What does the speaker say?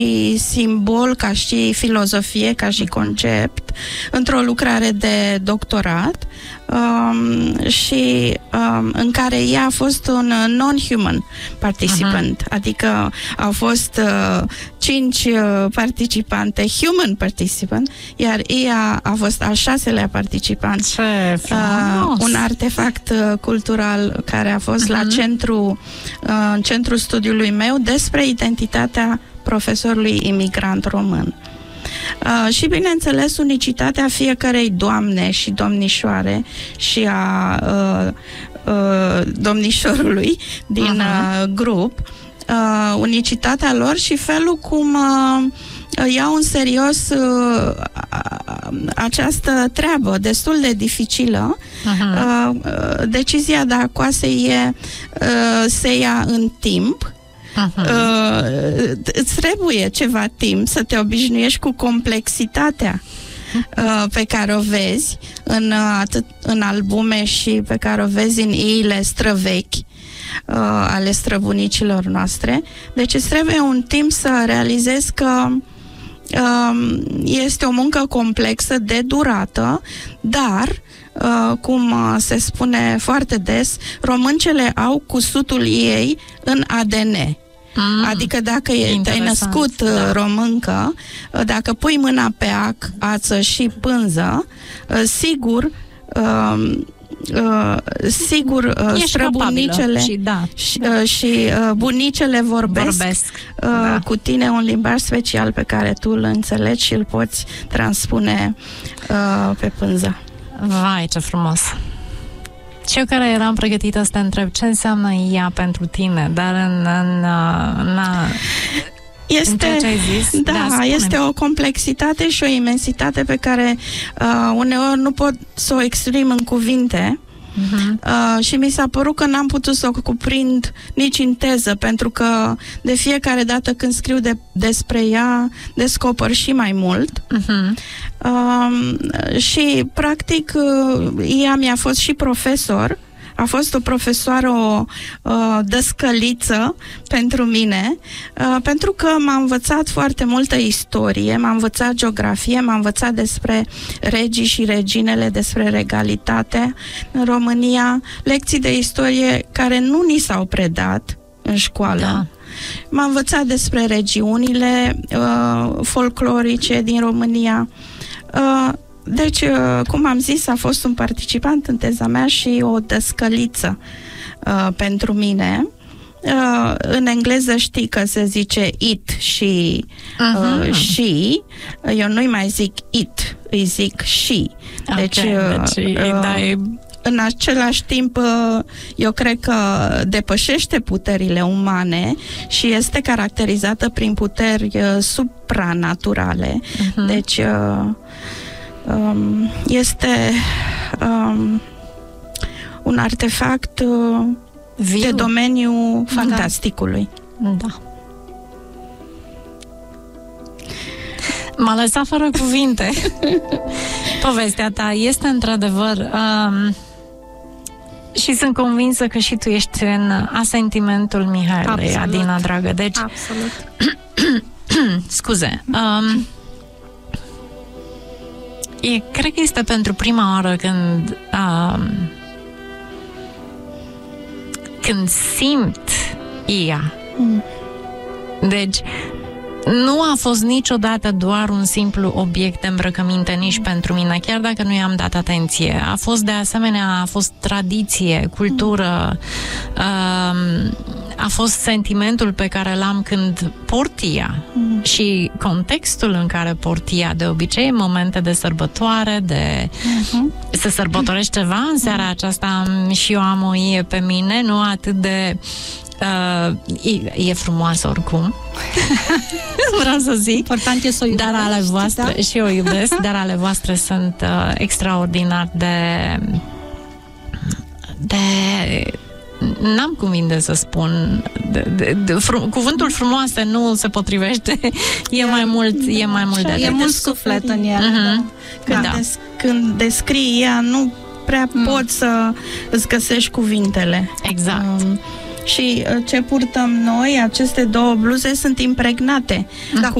simbol, ca și filozofie, ca și concept, într-o lucrare de doctorat și în care ea a fost un non-human participant, adică au fost 5 participante, human participant, iar ea a fost al 6-lea participant. Un artefact cultural care a fost la în centrul studiului meu despre identitatea profesorului imigrant român. Și, bineînțeles, unicitatea fiecărei doamne și domnișoare și a domnișorului din grup, unicitatea lor și felul cum iau în serios această treabă destul de dificilă. Decizia de a coase se ia în timp. Îți trebuie ceva timp să te obișnuiești cu complexitatea pe care o vezi în albume și pe care o vezi în iile străvechi ale străbunicilor noastre. Deci îți trebuie un timp să realizezi că este o muncă complexă, de durată, dar cum se spune foarte des, româncele au cusutul ei în ADN. Adică dacă te-ai născut româncă, dacă pui mâna pe ață și pânză, sigur străbunicele și bunicele vorbesc cu tine un limbaj special pe care tu îl înțelegi și îl poți transpune pe pânză. Vai, ce frumos! Și eu care eram pregătită să te întreb ce înseamnă ea pentru tine, dar este, în ce ai zis, este o complexitate și o imensitate pe care uneori nu pot să o exprim în cuvinte. Și mi s-a părut că n-am putut să o cuprind nici în teză, pentru că de fiecare dată când scriu despre ea descoper și mai mult. Și practic ea mi-a fost și profesor. A fost o profesoară, o dăscăliță pentru mine, pentru că m-a învățat foarte multă istorie, m-a învățat geografie, m-a învățat despre regii și reginele, despre regalitate în România, lecții de istorie care nu ni s-au predat în școală. M-a învățat despre regiunile folclorice din România. Deci, cum am zis, a fost un participant în teza mea și o dăscăliță pentru mine. În engleză știi că se zice it și she. Eu nu-i mai zic it, îi zic she. Deci, în același timp, eu cred că depășește puterile umane și este caracterizată prin puteri supranaturale. Deci este un artefact de domeniu fantasticului. M-a lăsat fără cuvinte. Povestea ta este într-adevăr și sunt convinsă că și tu ești în asentimentul Mihaelei, Adina dragă. Deci, absolut. Scuze. Cred că este pentru prima oară când simt ea. Deci nu a fost niciodată doar un simplu obiect de îmbrăcăminte nici pentru mine, chiar dacă nu i-am dat atenție. A fost de asemenea, a fost tradiție, cultură, a fost sentimentul pe care l-am când port ea și contextul în care port ea, de obicei în momente de sărbătoare, se sărbătorește ceva în seara aceasta și eu am o ie pe mine, nu atât de e frumoasă oricum. Vreau să zic. Important e să o iubești, dar ale voastre, și eu iubesc, dar ale voastre sunt extraordinar de n-am cuvinte să spun cuvântul frumoase nu se potrivește. E mai mult de atât. E mult suflet în ea. Când descrii ea, nu prea poți să îți găsești cuvintele. Exact. Și ce purtăm noi, aceste două bluze sunt impregnate